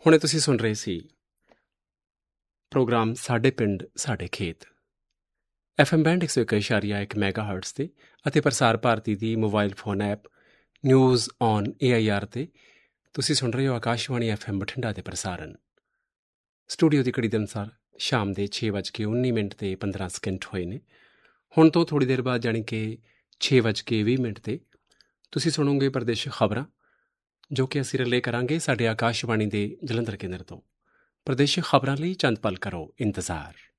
ਹੁਣੇ ਤੁਸੀਂ ਸੁਣ ਰਹੇ ਸੀ ਪ੍ਰੋਗਰਾਮ ਸਾਡੇ ਪਿੰਡ ਸਾਡੇ ਖੇਤ FM ਬੈਂਡ 101.1 ਮੈਗਾਹਰਟਜ਼ 'ਤੇ ਅਤੇ ਪ੍ਰਸਾਰ ਭਾਰਤੀ ਦੀ mobile phone app news on AIR 'ਤੇ ਤੁਸੀਂ ਸੁਣ ਰਹੇ ਹੋ ਆਕਾਸ਼ਵਾਣੀ FM ਬਠਿੰਡਾ ਦੇ ਪ੍ਰਸਾਰਨ। ਸਟੂਡੀਓ ਦੀ ਘੜੀ ਦੇ ਅਨੁਸਾਰ ਸ਼ਾਮ ਦੇ 6:19 ਤੇ 15 ਸਕਿੰਟ ਹੋਏ ਨੇ। ਹੁਣ ਤੋਂ ਥੋੜ੍ਹੀ ਦੇਰ ਬਾਅਦ ਜਾਣੀ ਕਿ 6:20 ਤੇ ਤੁਸੀਂ ਸੁਣੋਗੇ ਪ੍ਰਦੇਸ਼ ਖਬਰਾਂ, ਜੋ ਕਿ ਅਸੀਂ ਰਿਲੇ ਕਰਾਂਗੇ ਸਾਡੇ ਆਕਾਸ਼ਵਾਣੀ ਦੇ ਜਲੰਧਰ ਕੇਂਦਰ ਤੋਂ। ਪ੍ਰਦੇਸ਼ ਖਬਰਾਂ ਲਈ ਚੰਦ ਪਲ ਕਰੋ ਇੰਤਜ਼ਾਰ।